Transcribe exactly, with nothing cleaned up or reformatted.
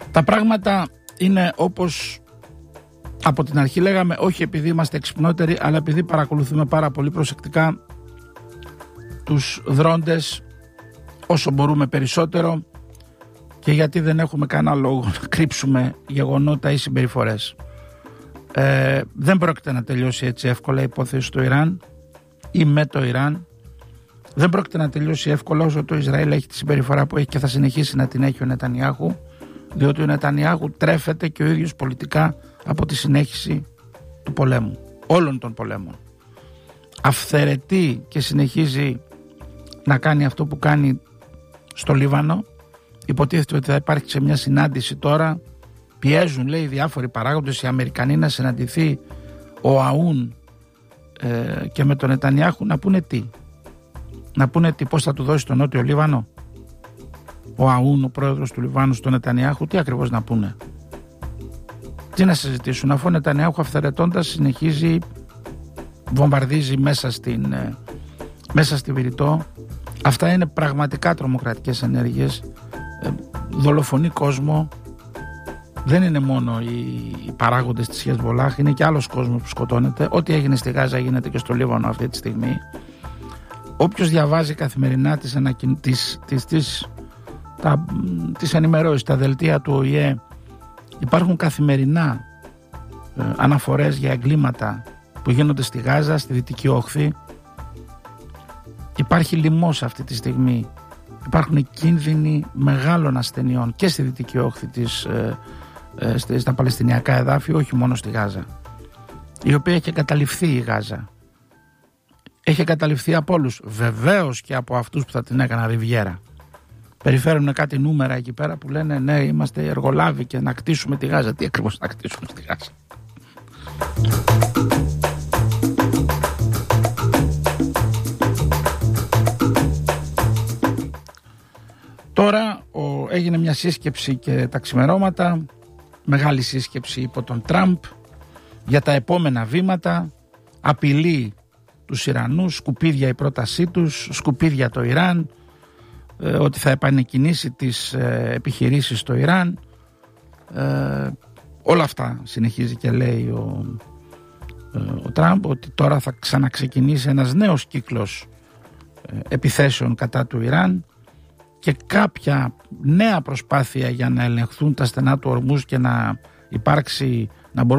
Τα πράγματα είναι όπως από την αρχή λέγαμε, όχι επειδή είμαστε εξυπνότεροι, αλλά επειδή παρακολουθούμε πάρα πολύ προσεκτικά τους δρόντες όσο μπορούμε περισσότερο και γιατί δεν έχουμε κανένα λόγο να κρύψουμε γεγονότα ή συμπεριφορές. Ε, δεν πρόκειται να τελειώσει έτσι εύκολα η υπόθεση στο Ιράν ή με το Ιράν. Δεν πρόκειται να τελειώσει εύκολα όσο το Ισραήλ έχει τη συμπεριφορά που έχει και θα συνεχίσει να την έχει ο Νετανιάχου, διότι ο Νετανιάχου τρέφεται και ο ίδιος πολιτικά από τη συνέχιση του πολέμου, όλων των πολέμων. Αυθαιρετεί και συνεχίζει να κάνει αυτό που κάνει στο Λίβανο. Υποτίθεται ότι θα υπάρχει σε μια συνάντηση τώρα, πιέζουν λέει διάφοροι παράγοντες οι Αμερικανοί να συναντηθεί ο Αούν ε, και με τον Νετανιάχου να πούνε τι να πούνε τι, πώς θα του δώσει τον Νότιο Λίβανο ο Αούν, ο πρόεδρος του Λιβάνου, στον Νετανιάχου, τι ακριβώς να πούνε, τι να συζητήσουν, αφού ο Νετανιάχου αυθαιρετώντας συνεχίζει, βομβαρδίζει μέσα στην ε, μέσα στη Βηρητό. Αυτά είναι πραγματικά τρομοκρατικές ενέργειες, ε, δολοφονεί κόσμο. Δεν είναι μόνο οι, οι παράγοντες της Χεσμολάχ, είναι και άλλος κόσμος που σκοτώνεται. Ό,τι έγινε στη Γάζα γίνεται και στο Λίβανο αυτή τη στιγμή. Όποιος διαβάζει καθημερινά τις, ανακοιν... τις, τις, τις, τα, τις ενημερώσεις, τα δελτία του Ο Η Ε, υπάρχουν καθημερινά ε, αναφορές για εγκλήματα που γίνονται στη Γάζα, στη Δυτική Όχθη. Υπάρχει λοιμός αυτή τη στιγμή. Υπάρχουν κίνδυνοι μεγάλων ασθενειών και στη Δυτική Όχθη της, ε, ε, στα Παλαιστινιακά εδάφη, όχι μόνο στη Γάζα, η οποία έχει καταληφθεί η Γάζα. Έχει καταληφθεί από όλους, βεβαίως και από αυτούς που θα την έκαναν ριβιέρα. Περιφέρουν κάτι νούμερα εκεί πέρα που λένε ναι, είμαστε εργολάβοι και να κτίσουμε τη Γάζα. Τι ακριβώς να κτίσουμε στη Γάζα? Τώρα ο, έγινε μια σύσκεψη και τα ξημερώματα, μεγάλη σύσκεψη υπό τον Τραμπ για τα επόμενα βήματα, απειλεί τους Ιρανούς, σκουπίδια η πρότασή τους, σκουπίδια το Ιράν, ε, ότι θα επανεκκινήσει τις ε, επιχειρήσεις στο Ιράν, ε, όλα αυτά συνεχίζει και λέει ο, ε, ο Τραμπ, ότι τώρα θα ξαναξεκινήσει ένας νέος κύκλος ε, επιθέσεων κατά του Ιράν και κάποια νέα προσπάθεια για να ελεγχθούν τα στενά του Ορμούζ και να υπάρξει, να μπορούν